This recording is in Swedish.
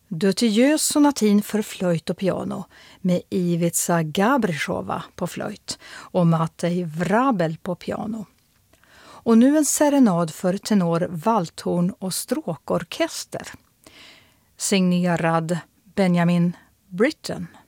Dötijös sonatin för flöjt och piano med Ivica Gabrishova på flöjt och Matej Vrabel på piano. Och nu en serenad för tenor, valthorn och stråkorkester. Signerad Benjamin Britten.